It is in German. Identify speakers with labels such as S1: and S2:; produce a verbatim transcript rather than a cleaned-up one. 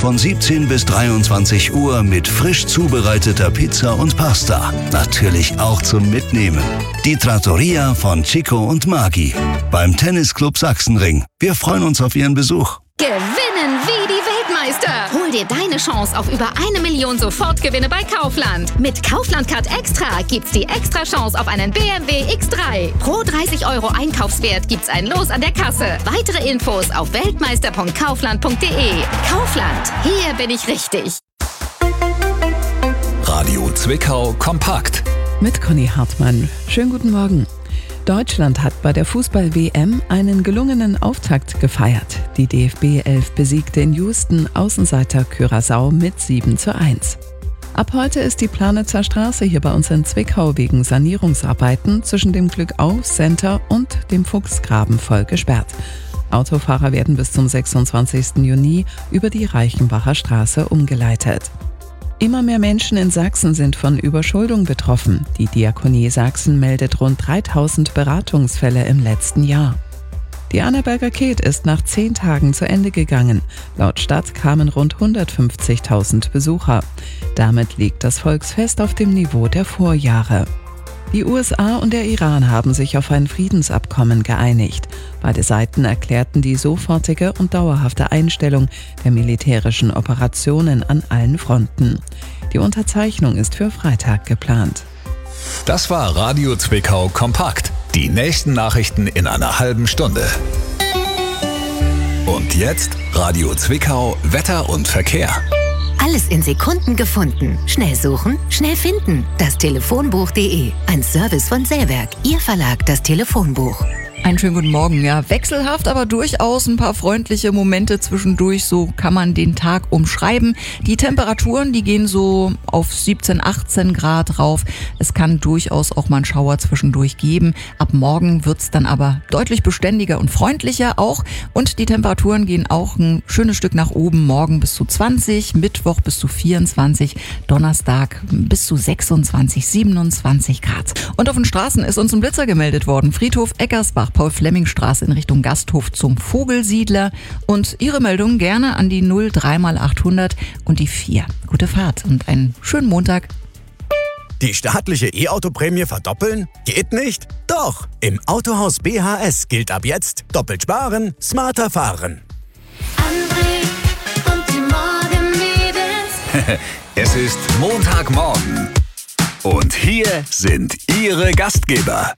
S1: von siebzehn bis dreiundzwanzig Uhr mit frisch zubereiteter Pizza und Pasta. Natürlich auch zum Mitnehmen. Die Trattoria von Chico und Magi beim Tennisclub Sachsenring. Wir freuen uns auf Ihren Besuch.
S2: Gewinnen wie die Weltmeister! Hol dir deine Chance auf über eine Million Sofortgewinne bei Kaufland. Mit Kaufland Card Extra gibt's die extra Chance auf einen B M W X drei. Pro dreißig Euro Einkaufswert gibt's ein Los an der Kasse. Weitere Infos auf weltmeister punkt kaufland punkt de. Kaufland, hier bin ich richtig.
S3: Radio Zwickau kompakt.
S4: Mit Conny Hartmann. Schönen guten Morgen. Deutschland hat bei der Fußball-W M einen gelungenen Auftakt gefeiert. Die D F B elf besiegte in Houston Außenseiter Curaçao mit sieben zu eins. Ab heute ist die Planitzer Straße hier bei uns in Zwickau wegen Sanierungsarbeiten zwischen dem Glückauf-Center und dem Fuchsgraben voll gesperrt. Autofahrer werden bis zum sechsundzwanzigsten Juni über die Reichenbacher Straße umgeleitet. Immer mehr Menschen in Sachsen sind von Überschuldung betroffen. Die Diakonie Sachsen meldet rund dreitausend Beratungsfälle im letzten Jahr. Die Annaberger Ket ist nach zehn Tagen zu Ende gegangen. Laut Stadt kamen rund hundertfünfzigtausend Besucher. Damit liegt das Volksfest auf dem Niveau der Vorjahre. Die U S A und der Iran haben sich auf ein Friedensabkommen geeinigt. Beide Seiten erklärten die sofortige und dauerhafte Einstellung der militärischen Operationen an allen Fronten. Die Unterzeichnung ist für Freitag geplant.
S3: Das war Radio Zwickau kompakt. Die nächsten Nachrichten in einer halben Stunde. Und jetzt Radio Zwickau Wetter und Verkehr.
S5: Alles in Sekunden gefunden. Schnell suchen, schnell finden. Das Telefonbuch punkt de. Ein Service von Sellwerk. Ihr Verlag, das Telefonbuch.
S6: Einen schönen guten Morgen. Ja, wechselhaft, aber durchaus ein paar freundliche Momente zwischendurch. So kann man den Tag umschreiben. Die Temperaturen, die gehen so auf siebzehn, achtzehn Grad rauf. Es kann durchaus auch mal einen Schauer zwischendurch geben. Ab morgen wird's dann aber deutlich beständiger und freundlicher auch. Und die Temperaturen gehen auch ein schönes Stück nach oben. Morgen bis zu zwanzig, Mittwoch bis zu vierundzwanzig, Donnerstag bis zu sechsundzwanzig, siebenundzwanzig Grad. Und auf den Straßen ist uns ein Blitzer gemeldet worden. Friedhof Eckersbach, Paul-Flemming-Straße in Richtung Gasthof zum Vogelsiedler. Und Ihre Meldung gerne an die null drei mal achthundert und die vier. Gute Fahrt und einen schönen Montag.
S7: Die staatliche E-Auto-Prämie verdoppeln? Geht nicht? Doch! Im Autohaus B H S gilt ab jetzt doppelt sparen, smarter fahren.
S8: André und die Morgenmädels.
S3: Es ist Montagmorgen. Und hier sind Ihre Gastgeber.